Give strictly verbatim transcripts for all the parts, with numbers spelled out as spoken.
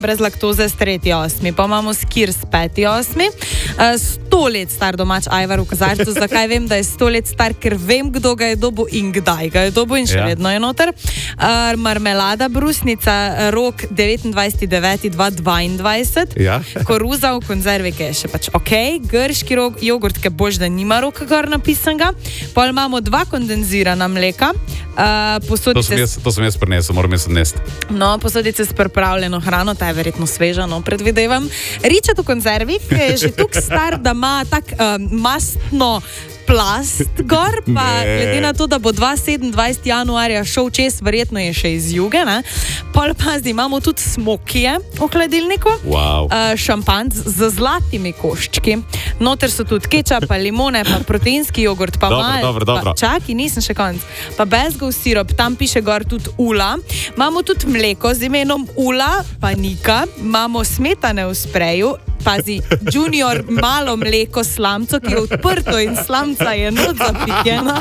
brez laktoze s tretji osmi, pa imamo skir s peti osmi, uh, sto let star domač ajvar v kozarcu. Zakaj vem, da je sto let star? Ker vem, kdo ga je dobil in kdaj ga je dobil in še ja. vedno je noter. Uh, marmelada brusnica, rok devetindvajseti deveti dva tisoč dvaindvajset. Ja. Koruza v konzervi, ki je še pač ok. Grški rog, jogurt, ki bož, da nima roka gor napisanega. Pol imamo dva kondenzirana mleka. Uh, to, sem jaz, to sem jaz prinesel, moram jaz odnesti. No, posodice s pripravljeno hrano, ta je verjetno sveža, no, predvidevam. Ričet v konzervi, ki je že tukaj star, da ima tak um, mastno plast gor, pa ne. Glede na to, da bo dvaindvajsetega januarja šel čez, verjetno je še iz juge, ne? Pol pazi, imamo tudi smokije v hladilniku, wow. uh, šampanc z zlatimi koščki, noter so tudi kečap, pa limone, pa proteinski jogurt, pa mal, pa čaki, nisem še konc, pa bezgov sirop, tam piše gor tudi ula, imamo tudi mleko z imenom ula, pa nika, imamo smetane v spreju, pazi, junior malo mleko slamco, ki je odprto in slamca je not zapikjena.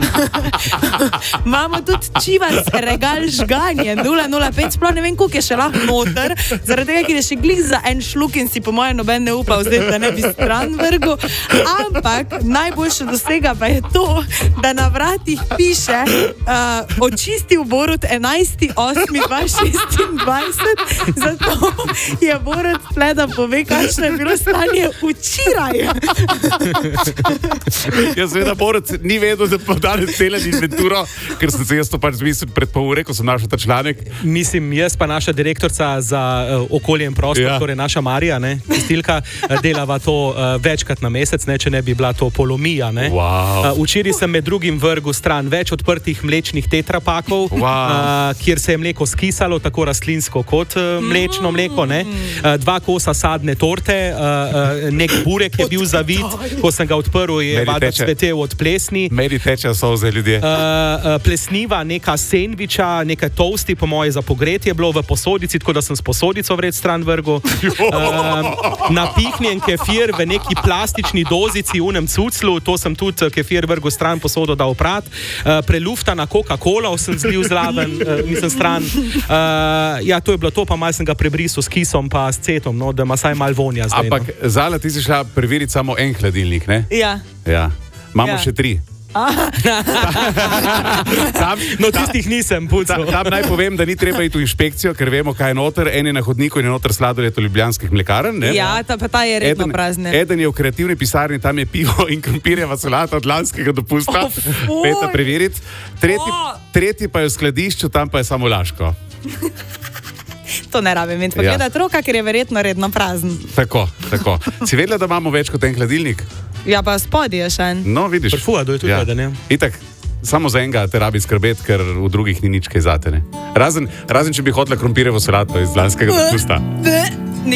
Imamo tudi čivas regal žganje, nula nula pet, sploh ne vem, koliko je še lahko noter, zaradi tega, ker je še glih za en šluk in si po mojem noben ne upa vzeti, da ne bi stran vrgu. Ampak najboljše dosega pa je to, da na vratih piše uh, očistil Borut enajsti osmi dva tisoč šestindvajset, zato je Borut tle, da pove, kakšno je bilo stanje včeraj. Jaz seveda, Borut, ni vedel, da pa danes delam inventuro, ker sem se jaz to pač zmislil pred pol ure, ko sem našel ta članek. Mislim, jaz pa naša direktorca za uh, okolje in prostor, ja. Torej naša Marija, ne, Stilka, delava to uh, večkrat na mesec, ne, če ne bi bila to polomija. Ne. Wow. Uh, včeraj sem med drugim vrgel stran več odprtih mlečnih tetrapakov, wow. uh, kjer se je mleko skisalo, tako rastlinsko kot uh, mlečno mleko. Ne. Uh, dva kosa sadne torte, Uh, uh, nek burek je bil zavit, ko sem ga odprl, je vada cvetel od plesni. Meri teče solze, ljudje. Uh, uh, plesniva, neka sendviča, nekaj toasti, po moje za pogretje je bilo v posodici, tako da sem s posodico vred stran vrgel. Uh, napihnjen kefir v neki plastični dozici, unem cuclu, to sem tudi kefir vrgel stran, posodo da oprat. Uh, preluftana Coca-Cola sem zlil zraven, uh, mislim stran. Uh, ja, to je bilo to, pa malo sem ga prebrisal s kisom pa s cetom, no, da ima saj malo vonja. Zdaj, ampak, no. Zala, ti si šla preveriti samo en hladilnik, ne? Ja. Ja. Imamo ja. še tri. tam, no, tistih nisem pucal. Tam, tam naj povem, da ni treba iti v inšpekcijo, ker vemo, kaj je noter. En je na hodniku in je noter sladoled v ljubljanskih mlekarn. Ne? Ja, ta, pa ta je redno prazne. Eden je v kreativni pisarni, tam je pivo in krompirjeva solata od lanskega dopusta. Oh, Peta preveriti. Tretji, oh. tretji pa je v skladišču, tam pa je samo Laško. To ne rabim imeti pogledati ja. Roka, ker je verjetno redno prazen. Tako, tako. Si vedela, da imamo več kot en hladilnik? Ja, pa spodi je še en. No, vidiš. Prfuja, do je tudi ja. Vedel, ne? Itak, samo za enega te rabi skrbeti, ker v drugih ni nič kaj zate, ne? Razen, razen če bi hotela krompirjevo solato iz lanskega dopusta.